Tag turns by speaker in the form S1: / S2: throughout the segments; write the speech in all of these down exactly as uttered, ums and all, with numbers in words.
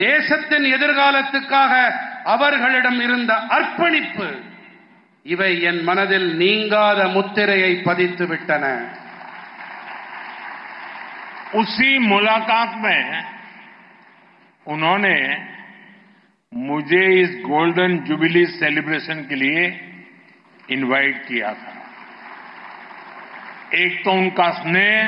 S1: தேசத்தின் எதிர்காலத்துக்காக அவர்களிடம் இருந்த அர்ப்பணிப்பு இவை என் மனதில் நீங்காத முத்திரையை பதித்து விட்டன.
S2: उसी मुलाकात में उन्होंने मुझे इस गोल्डन जुबिली सेलिब्रेशन के लिए इनवाइट किया था. एक तो उनका स्नेह,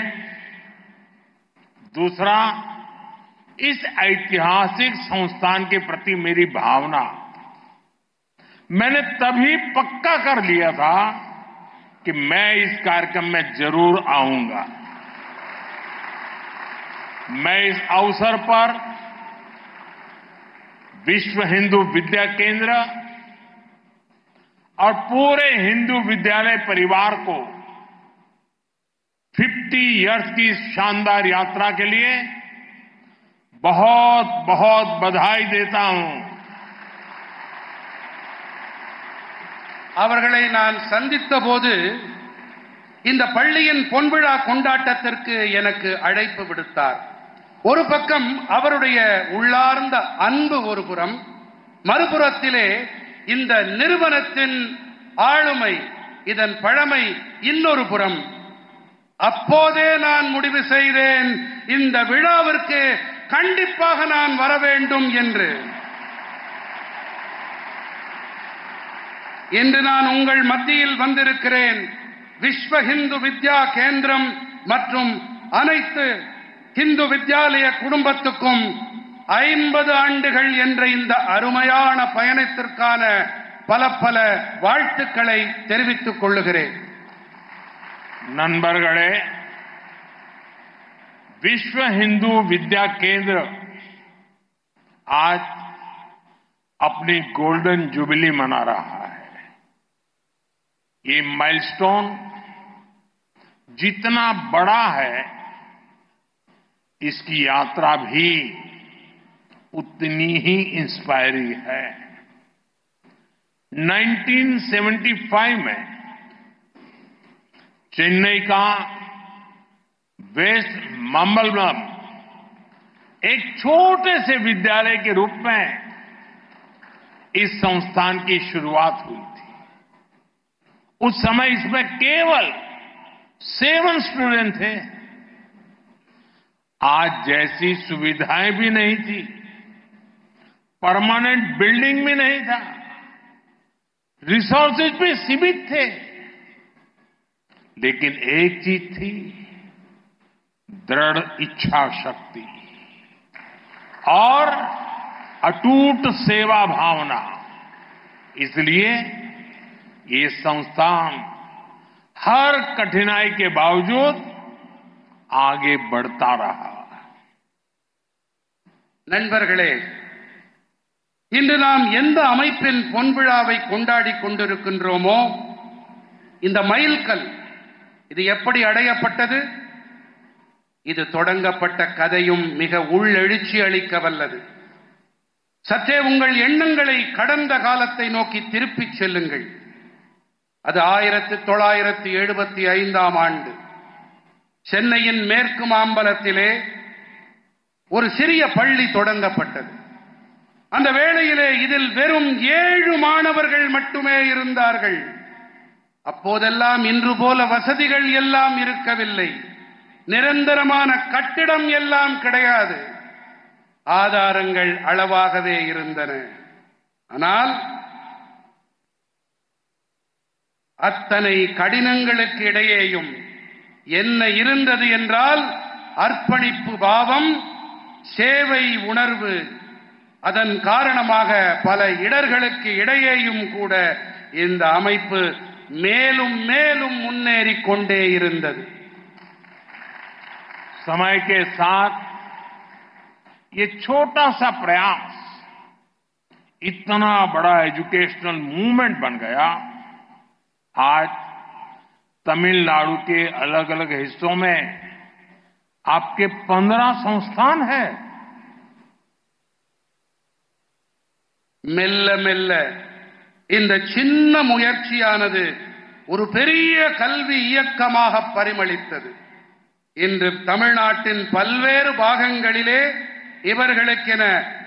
S2: दूसरा इस ऐतिहासिक संस्थान के प्रति मेरी भावना. मैंने तभी पक्का कर लिया था कि मैं इस कार्यक्रम में जरूर आऊंगा. मैं इस अवसर पर विश्व हिंदू विद्या केंद्र और पूरे हिंदू विद्यालय परिवार को पचास इयर्स की शानदार यात्रा के लिए बहुत बहुत बधाई देता हूं.
S1: அவர்களை நான் சந்தித்த போது இந்த பள்ளியின் பொன்விழா கொண்டாட்டத்திற்கு எனக்கு அழைப்பு விடுத்தார். ஒரு பக்கம் அவருடைய உள்ளார்ந்த அன்பு ஒரு புறம், மறுபுறத்திலே இந்த நிறுவனத்தின் ஆளுமை, இதன் பழமை இன்னொரு புறம். அப்போதே நான் முடிவு செய்தேன், இந்த விழாவிற்கு கண்டிப்பாக நான் வர வேண்டும் என்று. இன்று நான் உங்கள் மத்தியில் வந்திருக்கிறேன். விஸ்வ ஹிந்து வித்யா கேந்திரம் மற்றும் அனைத்து ஹிந்து வித்யாலய குடும்பத்துக்கும் ஐம்பது ஆண்டுகள் என்ற இந்த அருமையான பயணத்திற்கான பல பல வாழ்த்துக்களை தெரிவித்துக் கொள்ளுகிறேன்.
S2: நண்பர்களே, विश्व हिंदू विद्या केंद्र आज अपनी गोल्डन जुबिली मना रहा है. ये माइलस्टोन जितना बड़ा है, इसकी यात्रा भी उतनी ही इंस्पायरिंग है. उन्नीस सौ पचहत्तर में चेन्नई का वेस्ट माम्बलम एक छोटे से विद्यालय के रूप में इस संस्थान की शुरुआत हुई थी. उस समय इसमें केवल सेवन स्टूडेंट थे. आज जैसी सुविधाएं भी नहीं थी, परमानेंट बिल्डिंग भी नहीं था, रिसोर्सेज भी सीमित थे, लेकिन एक चीज थी, दृढ़ इच्छा शक्ति और अटूट सेवा भावना. इसलिए ये संस्थान हर कठिनाई के बावजूद आगे बढ़ता रहा.
S1: நண்பர்களே, இன்று நாம் எந்த அமைப்பின் பொன்விழாவை கொண்டாடி கொண்டிருக்கின்றோமோ, இந்த மைல்கல் இது எப்படி அடையப்பட்டது? இது தொடங்கப்பட்ட கதையும் மிக உள்ளெழுச்சி அளிக்க வல்லது. சற்றே உங்கள் எண்ணங்களை கடந்த காலத்தை நோக்கி திருப்பிச் செல்லுங்கள். அது ஆயிரத்தி தொள்ளாயிரத்தி எழுபத்தி ஐந்தாம் ஆண்டு சென்னையின் மேற்கு மாம்பலத்திலே ஒரு சிறிய பள்ளி தொடங்கப்பட்டது. அந்த வேளையிலே இதில் வெறும் ஏழு மாணவர்கள் மட்டுமே இருந்தார்கள். அப்போதெல்லாம் இன்று போல வசதிகள் எல்லாம் இருக்கவில்லை. நிரந்தரமான கட்டிடம் எல்லாம் கிடையாது. ஆதாரங்கள் அளவாகவே இருந்தன. ஆனால் அத்தனை கடினங்களுக்கு இடையேயும் என்ன இருந்தது என்றால் அர்ப்பணிப்பு பாவம், சேவை உணர்வு. அதன் காரணமாக பல இடர்களுக்கு இடையேயும் கூட இந்த அமைப்பு மேலும் மேலும் முன்னேறிக் கொண்டே இருந்தது.
S2: समय के साथ ये छोटा सा प्रयास इतना बड़ा एजुकेशनल मूवमेंट बन गया. आज तमिलनाडु के अलग अलग हिस्सों में आपके पंद्रह संस्थान हैं.
S1: மெல்ல மெல்ல இந்த சின்ன முயற்சியானது ஒரு பெரிய கல்வி இயக்கமாக பரிமளித்தது. இன்று தமிழ்நாட்டின் பல்வேறு பாகங்களிலே இவர்களுக்கென